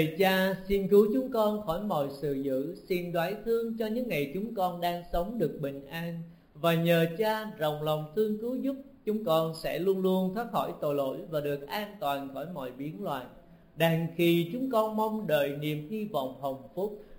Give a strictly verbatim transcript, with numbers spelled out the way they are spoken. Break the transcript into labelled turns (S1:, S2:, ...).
S1: Thầy Cha, xin cứu chúng con khỏi mọi sự dữ, xin đoái thương cho những ngày chúng con đang sống được bình an, và nhờ Cha rộng lòng thương cứu giúp, chúng con sẽ luôn luôn thoát khỏi tội lỗi và được an toàn khỏi mọi biến loạn. Đang khi chúng con mong đợi niềm hy vọng hồng phúc